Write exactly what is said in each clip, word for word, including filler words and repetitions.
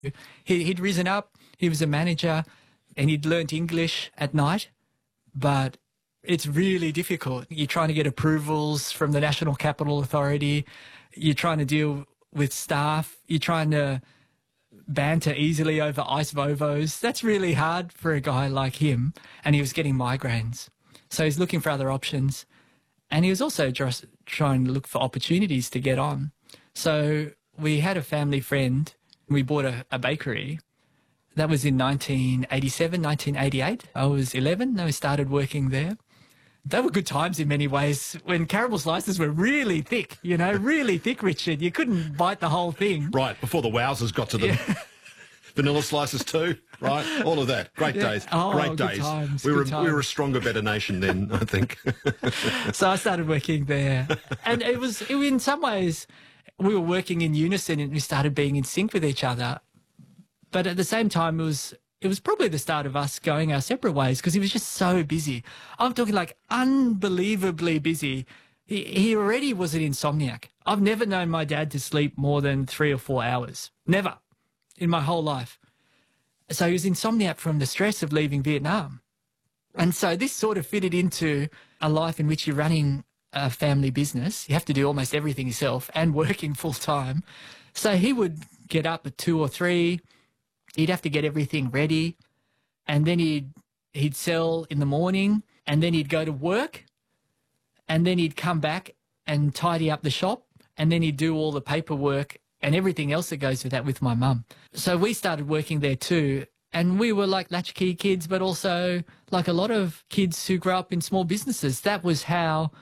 He, he'd risen up, he was a manager, and he'd learnt English at night, but it's really difficult. You're trying to get approvals from the National Capital Authority, you're trying to deal with staff, you're trying to banter easily over ice vovos. That's really hard for a guy like him, and he was getting migraines. So he's looking for other options, and he was also just trying to look for opportunities to get on. So we had a family friend, we bought a, a bakery. That was in nineteen eighty-seven, nineteen eighty-eight. I was eleven, and we started working there. They were good times in many ways when caramel slices were really thick, you know, really thick, Richard. You couldn't bite the whole thing. Right, before the wowzers got to them. Yeah. Vanilla slices too, right? All of that. Great Yeah. days. Oh, Great good days. times, we, good were, times. we were a stronger, better nation then, I think. So I started working there. And it was, it, in some ways, we were working in unison and we started being in sync with each other. But at the same time, it was it was probably the start of us going our separate ways because he was just so busy. I'm talking like unbelievably busy. He, he already was an insomniac. I've never known my dad to sleep more than three or four hours. Never in my whole life. So he was insomniac from the stress of leaving Vietnam. And so this sort of fitted into a life in which you're running a family business. You have to do almost everything yourself and working full time. So he would get up at two or three. He'd have to get everything ready, and then he'd, he'd sell in the morning, and then he'd go to work, and then he'd come back and tidy up the shop, and then he'd do all the paperwork and everything else that goes with that with my mum. So we started working there too, and we were like latchkey kids, but also like a lot of kids who grow up in small businesses. That was how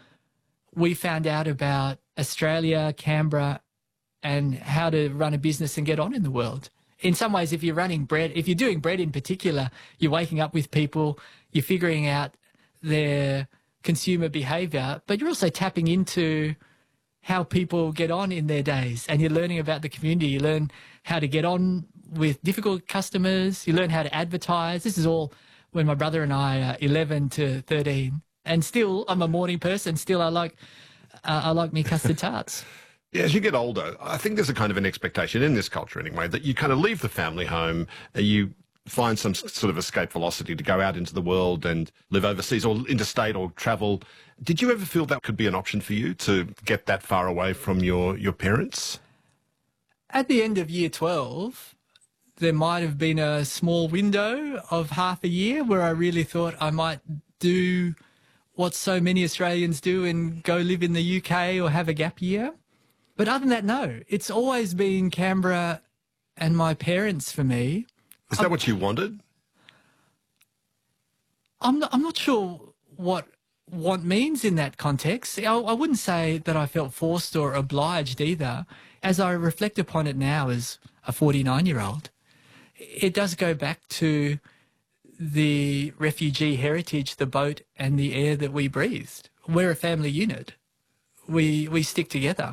we found out about Australia, Canberra, and how to run a business and get on in the world. In some ways, if you're running bread, if you're doing bread in particular, you're waking up with people, you're figuring out their consumer behaviour, but you're also tapping into how people get on in their days, and you're learning about the community. You learn how to get on with difficult customers. You learn how to advertise. This is all when my brother and I are eleven to thirteen, and still I'm a morning person. Still, I like uh, I like me custard tarts. Yeah, as you get older, I think there's a kind of an expectation in this culture anyway that you kind of leave the family home and you find some sort of escape velocity to go out into the world and live overseas or interstate or travel. Did you ever feel that could be an option for you to get that far away from your, your parents? At the end of year twelve, there might have been a small window of half a year where I really thought I might do what so many Australians do and go live in the U K or have a gap year. But other than that, no. It's always been Canberra and my parents for me. Is that I'm, what you wanted? I'm not, I'm not sure what want means in that context. I, I wouldn't say that I felt forced or obliged either. As I reflect upon it now as a forty-nine-year-old, it does go back to the refugee heritage, the boat and the air that we breathed. We're a family unit. We, we stick together.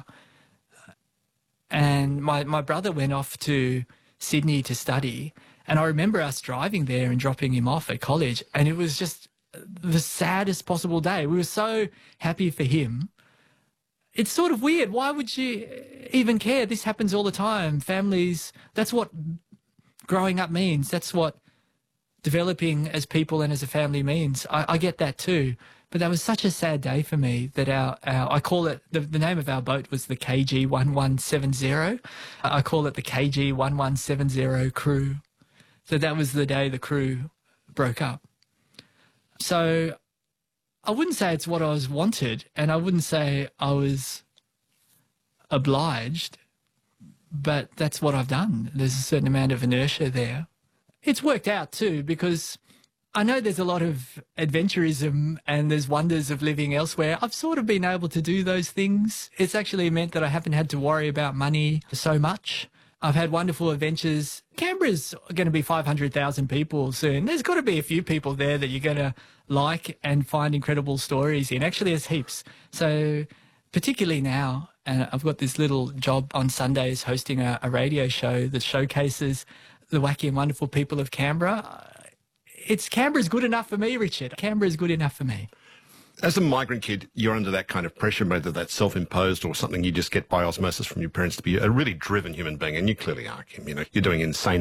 And my, my brother went off to Sydney to study, and I remember us driving there and dropping him off at college, and it was just the saddest possible day. We were so happy for him. It's sort of weird. Why would you even care? This happens all the time. Families, that's what growing up means. That's what developing as people and as a family means. I, I get that too. But that was such a sad day for me that our, our I call it, the, the name of our boat was the K G one one seven zero. I call it the K G one one seven zero crew. So that was the day the crew broke up. So I wouldn't say it's what I was wanted, and I wouldn't say I was obliged, but that's what I've done. There's a certain amount of inertia there. It's worked out too, because I know there's a lot of adventurism and there's wonders of living elsewhere. I've sort of been able to do those things. It's actually meant that I haven't had to worry about money so much. I've had wonderful adventures. Canberra's going to be five hundred thousand people soon. There's got to be a few people there that you're going to like and find incredible stories in. Actually, there's heaps. So particularly now, and I've got this little job on Sundays hosting a, a radio show that showcases the wacky and wonderful people of Canberra. It's Canberra's good enough for me, Richard. Canberra's good enough for me. As a migrant kid, you're under that kind of pressure, whether that's self-imposed or something you just get by osmosis from your parents to be a really driven human being, and you clearly are, Kim. You know, you're doing insane